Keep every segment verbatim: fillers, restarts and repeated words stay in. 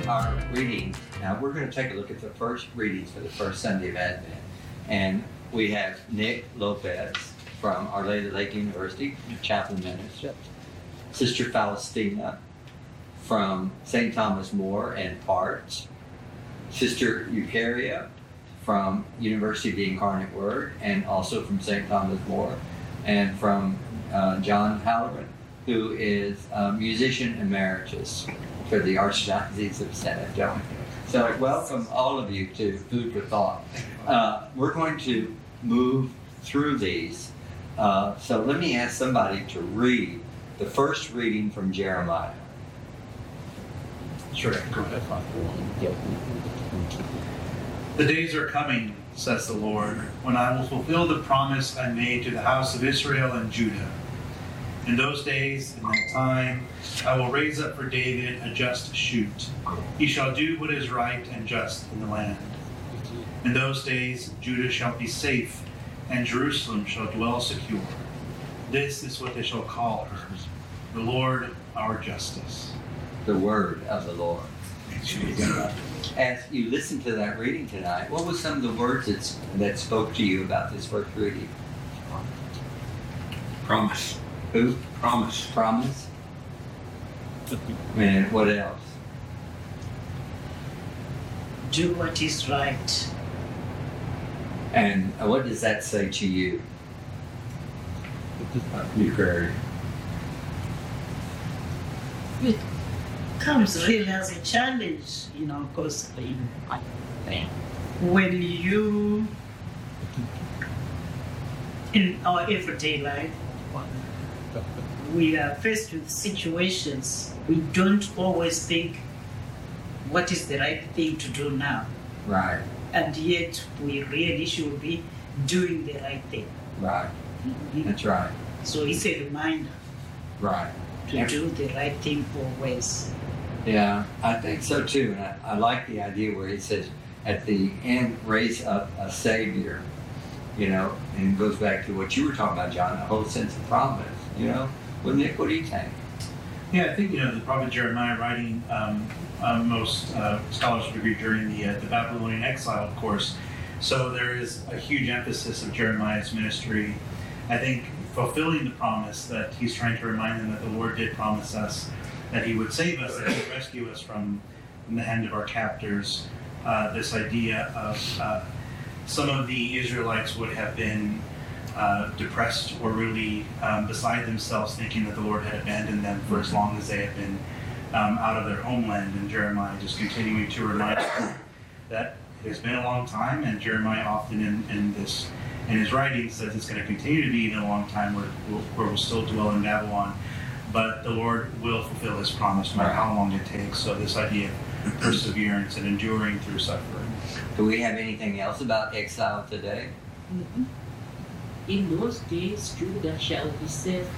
our readings. Now we're going to take a look at the first readings for the first Sunday of Advent. And we have Nick Lopez from Our Lady of Lake University, chaplain minister. Sister Faustina from Saint Thomas More and Parts. Sister Eucharia from University of the Incarnate Word and also from Saint Thomas More. And from uh, John Halloran, who is a musician emeritus for the Archdiocese of San Antonio. So welcome all of you to Food for Thought. Uh, we're going to move through these. Uh, so let me ask somebody to read the first reading from Jeremiah. Sure, go ahead, Father. The days are coming, says the Lord, when I will fulfill the promise I made to the house of Israel and Judah. In those days, in that time, I will raise up for David a just shoot. He shall do what is right and just in the land. In those days, Judah shall be safe, and Jerusalem shall dwell secure. This is what they shall call her, the Lord our justice. The word of the Lord. As you listened to that reading tonight, what were some of the words that, that spoke to you about this first reading? Promise. Who? Promise. Promise. And what else? Do what is right. And what does that say to you? Eucharia. It comes really as a challenge, you know, because when you, in our everyday life, we are faced with situations we don't always think what is the right thing to do now. Right. And yet we really should be doing the right thing. Right. That's right. So it's a reminder Right. to Yeah. do the right thing always. Yeah, I think so too. And I, I like the idea where he says at the end, raise up a Savior, you know, and it goes back to what you were talking about, John, the whole sense of promise, you know. Well, Nick, what do you think? Yeah, I think, you know, the prophet Jeremiah writing, um, uh, most uh, scholars would agree, during the, uh, the Babylonian exile, of course. So there is a huge emphasis of Jeremiah's ministry. I think fulfilling the promise that he's trying to remind them that the Lord did promise us that he would save us, that he would rescue us from, from the hand of our captors. Uh, this idea of uh, some of the Israelites would have been uh, depressed or really um, beside themselves, thinking that the Lord had abandoned them for as long as they had been um, out of their homeland. And Jeremiah just continuing to remind them that it has been a long time, and Jeremiah often in, in this in his writings says it's going to continue to be in a long time where we'll, where we'll still dwell in Babylon, but the Lord will fulfill his promise no matter how long it takes. So this idea of perseverance and enduring through suffering. Do we have anything else about exile today? Mm-hmm. In those days, Judah shall be saved.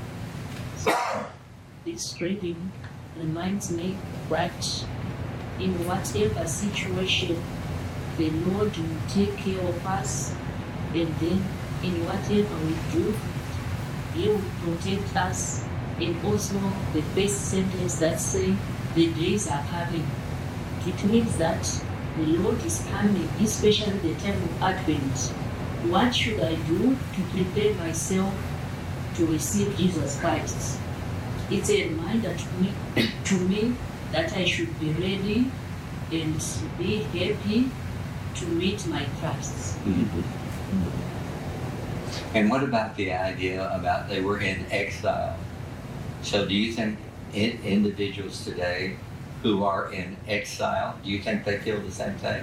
So, this reading reminds me that in whatever situation, the Lord will take care of us, and then in whatever we do, He will protect us. And also the first sentence that says, the days are coming. It means that the Lord is coming, especially the time of Advent. What should I do to prepare myself to receive Jesus Christ? It's a reminder to me, to me that I should be ready and be happy to meet my Christ. Mm-hmm. And what about the idea about they were in exile? So do you think in, individuals today who are in exile, do you think they feel the same thing?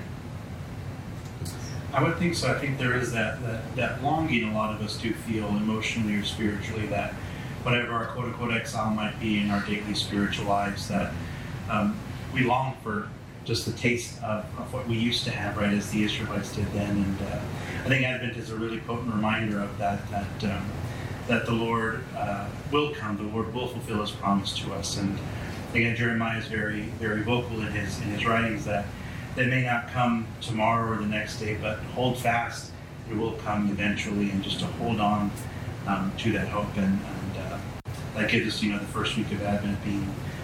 I would think so. I think there is that, that, that longing a lot of us do feel emotionally or spiritually, that whatever our quote-unquote exile might be in our daily spiritual lives, that um, we long for just the taste of, of what we used to have, right, as the Israelites did then. And uh, I think Advent is a really potent reminder of that, that um, that the Lord uh, will come, the Lord will fulfill his promise to us. And again, Jeremiah is very, very vocal in his in his writings that they may not come tomorrow or the next day, but hold fast, it will come eventually, and just to hold on um, to that hope. And, and uh, that gives us, you know, the first week of Advent being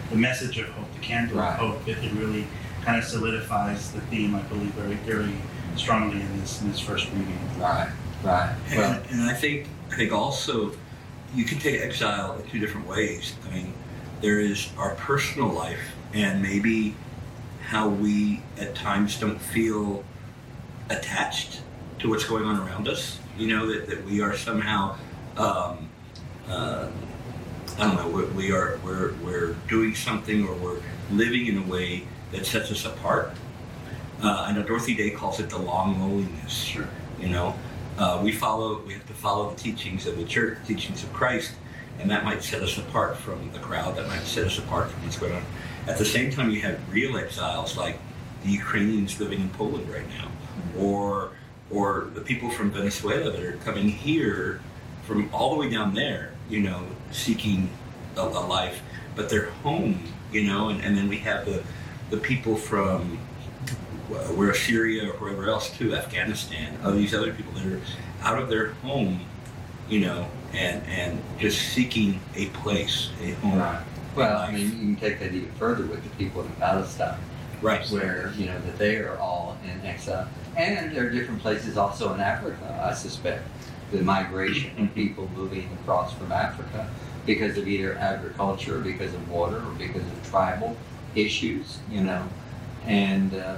the message of hope, the candle Right. of hope. It, it really kind of solidifies the theme, I believe, very, very strongly in this in this first reading. Right, right. Well, And, and I think I think also you can take exile in two different ways. I mean, there is our personal life and maybe how we at times don't feel attached to what's going on around us. You know, that, that we are somehow um, uh, I don't know, we, we are we're we're doing something or we're living in a way that sets us apart. Uh, I know Dorothy Day calls it the long loneliness. Sure. You know, uh, we follow, we have to follow the teachings of the church, the teachings of Christ, and that might set us apart from the crowd. That might set us apart from what's going on. At the same time, you have real exiles like the Ukrainians living in Poland right now, or or the people from Venezuela that are coming here from all the way down there, you know, seeking a, a life, but they're home, you know, and, and then we have the the people from where Syria or wherever else too, Afghanistan, all these other people that are out of their home, you know, and and just seeking a place, a home. right. Well, I mean, you can take that even further with the people in Palestine, Right. where, you know, that they are all in exile. And there are different places also in Africa, I suspect, the migration of people moving across from Africa because of either agriculture, or because of water, or because of tribal issues, you know. And uh,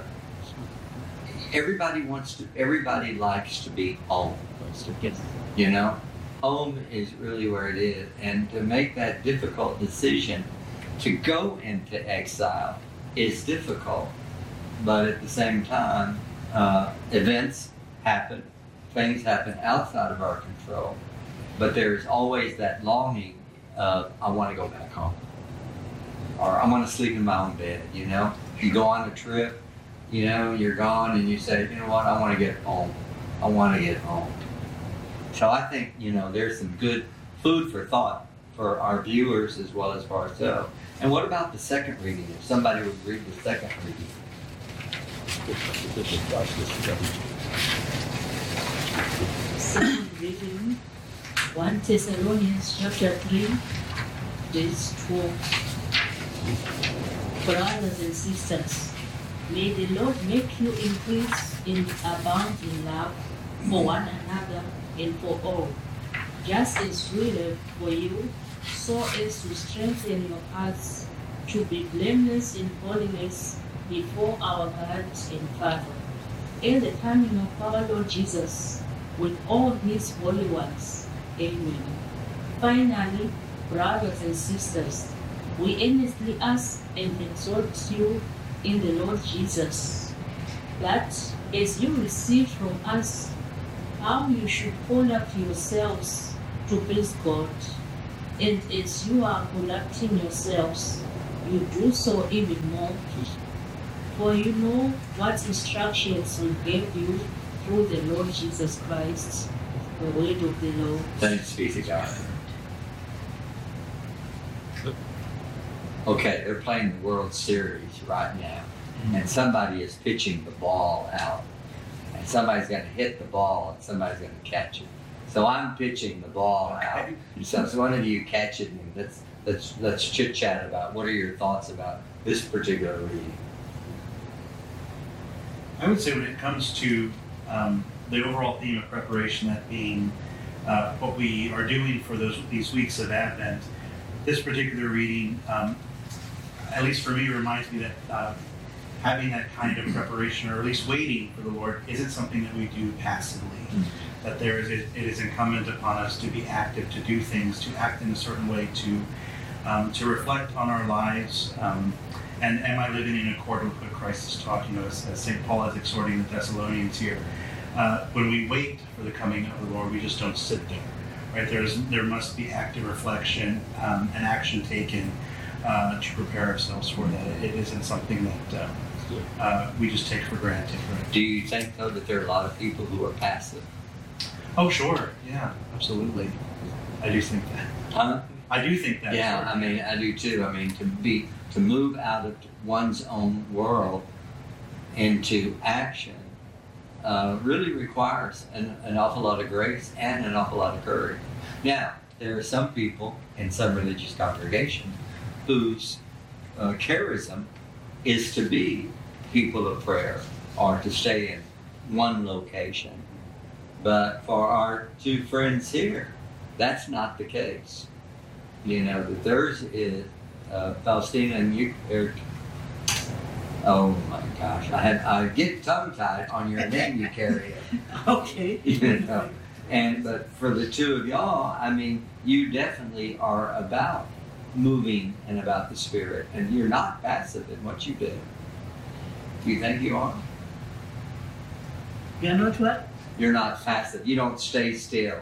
everybody wants to, everybody likes to be home, you know. Home is really where it is. And to make that difficult decision to go into exile is difficult. But at the same time, uh, events happen, things happen outside of our control. But there's always that longing of, I want to go back home. Or I want to sleep in my own bed, you know. You go on a trip, you know, you're gone and you say, you know what, I want to get home. I want to get home. So I think, you know, there's some good food for thought for our viewers as well as for ourselves. And what about the second reading? If somebody would read the second reading. Second reading, First Thessalonians chapter three, verse twelve. Brothers and sisters, may the Lord make you increase in abound in love for one another and for all, just as freely for you, so as to strengthen your hearts to be blameless in holiness before our God and Father, in the coming of our Lord Jesus, with all his holy ones. Amen. Finally, brothers and sisters, we earnestly ask and exhort you in the Lord Jesus, that as you receive from us how you should conduct yourselves to please God, and as you are conducting yourselves, you do so even more. For you know what instructions we gave you through the Lord Jesus Christ, the word of the Lord. Thanks be to God. Okay, they're playing the World Series right now, and somebody is pitching the ball out, and somebody's going to hit the ball, and somebody's going to catch it. So I'm pitching the ball out. So if one of you catch it, and let's let's let's chit chat about what are your thoughts about this particular reading. I would say when it comes to um, the overall theme of preparation, that being uh, what we are doing for those these weeks of Advent, this particular reading, um, at least for me, reminds me that uh, having that kind of preparation, or at least waiting for the Lord, isn't something that we do passively. Mm-hmm. That there is, it, it is incumbent upon us to be active, to do things, to act in a certain way, to um, to reflect on our lives. Um, and am I living in accord with what Christ is taught? You know, as, as Saint Paul is exhorting the Thessalonians here. Uh, when we wait for the coming of the Lord, we just don't sit there. Right? There's there must be active reflection um, and action taken uh, to prepare ourselves for that. It isn't something that uh, uh, we just take for granted. Right? Do you think though that there are a lot of people who are passive? Oh, sure. Yeah, absolutely. I do think that. Huh? I do think that. Yeah, sure. I mean, I do too. I mean, to be to move out of one's own world into action uh, really requires an, an awful lot of grace and an awful lot of courage. Now, there are some people in some religious congregations whose uh, charism is to be people of prayer or to stay in one location. But for our two friends here, that's not the case. You know, that theirs is uh, Faustina and you. Er, oh my gosh, I had I get tongue tied on your name, you carry it. Okay. You know, and but for the two of y'all, I mean, you definitely are about moving and about the Spirit, and you're not passive in what you do. Do you think you are? You're not what? You're not passive. You don't stay still.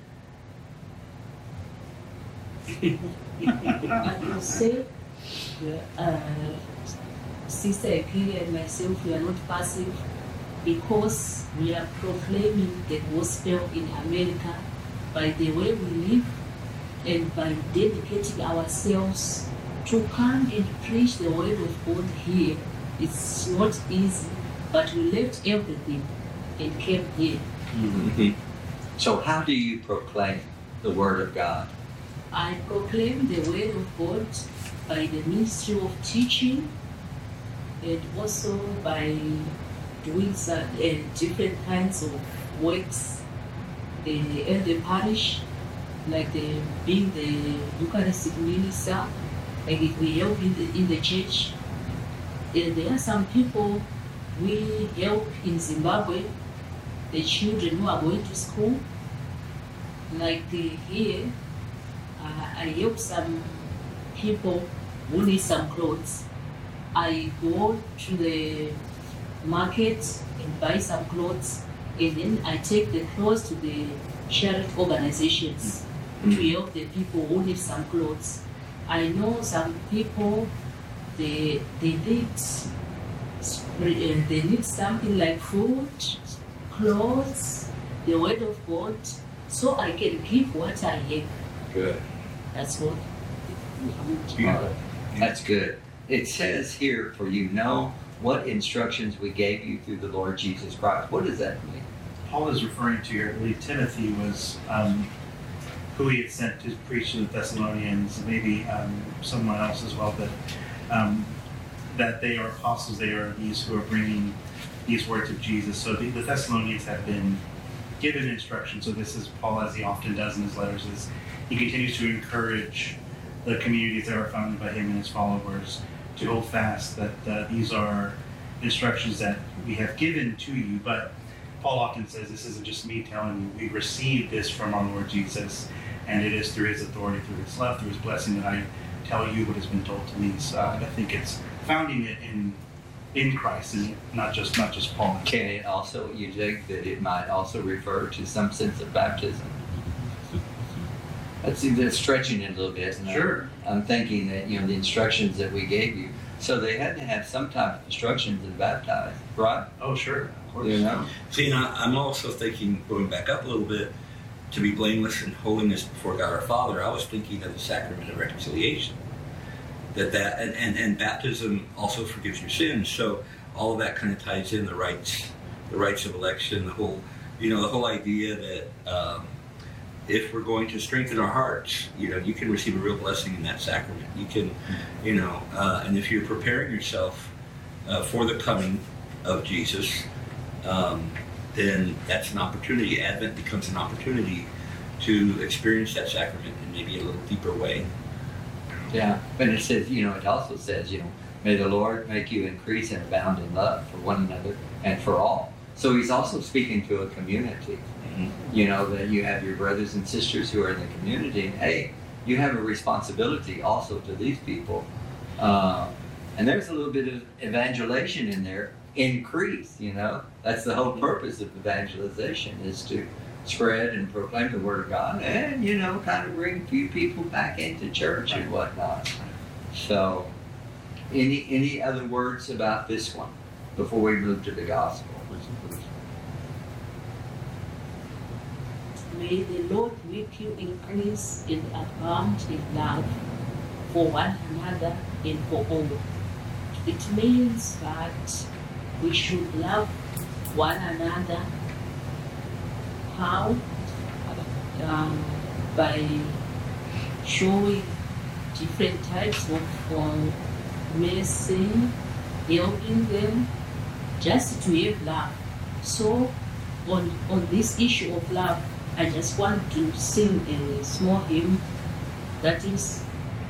I will say, uh, Sister Ekiri and myself, we are not passive because we are proclaiming the gospel in America by the way we live and by dedicating ourselves to come and preach the word of God here. It's not easy, but we left everything and came here. Mm-hmm. So how do you proclaim the Word of God? I proclaim the word of God by the ministry of teaching and also by doing some uh, different kinds of works uh, in the parish, like the, being the Eucharistic minister, like if we help in the, in the church. Uh, there are some people we help in Zimbabwe, the children who are going to school, like the, here. Uh, I help some people who need some clothes. I go to the market and buy some clothes, and then I take the clothes to the charity organizations to help the people who need some clothes. I know some people, they they need they need something like food, clothes, the word of God, so I can give what I have. Good. That's what. Uh, that's good. It says here, for you know what instructions we gave you through the Lord Jesus Christ. What does that mean? Paul is referring to here, I believe Timothy was um, who he had sent to preach to the Thessalonians, maybe um, someone else as well, but um, that they are apostles, they are these who are bringing these words of Jesus. So the, the Thessalonians have been given instruction. So this is Paul, as he often does in his letters, is he continues to encourage the communities that are founded by him and his followers to hold fast that uh, these are instructions that we have given to you. But Paul often says this isn't just me telling you, we received this from our Lord Jesus, and it is through his authority, through his love, through his blessing that I tell you what has been told to me. So uh, I think it's founding it in in Christ, and not just not just Paul. Can it also, you think that it might also refer to some sense of baptism? That's, that's stretching it a little bit. Isn't it? Sure. I'm thinking that, you know, the instructions that we gave you, so they had to have some type of instructions to baptize, right? Oh, sure. Of course. You know? See, and I, I'm also thinking, going back up a little bit, to be blameless in holiness before God our Father, I was thinking of the sacrament of reconciliation. That that and, and, and baptism also forgives your sins. So all of that kind of ties in the rights, the rights of election, the whole, you know, the whole idea that um, if we're going to strengthen our hearts, you know, you can receive a real blessing in that sacrament. You can, you know, uh, and if you're preparing yourself uh, for the coming of Jesus, um, then that's an opportunity. Advent becomes an opportunity to experience that sacrament in maybe a little deeper way. Yeah. But it says, you know, it also says, you know, may the Lord make you increase and abound in love for one another and for all. So he's also speaking to a community. Mm-hmm. You know, that you have your brothers and sisters who are in the community, and hey, you have a responsibility also to these people. Uh, and there's a little bit of evangelization in there. Increase, you know. That's the whole purpose of evangelization, is to spread and proclaim the Word of God and, you know, kind of bring a few people back into church and whatnot. So, any any other words about this one before we move to the gospel? May the Lord make you increase in abound in love for one another and for all. It means that we should love one another. How? Um, by showing different types of uh, blessing, helping them, just to have love. So on on this issue of love, I just want to sing a small hymn that is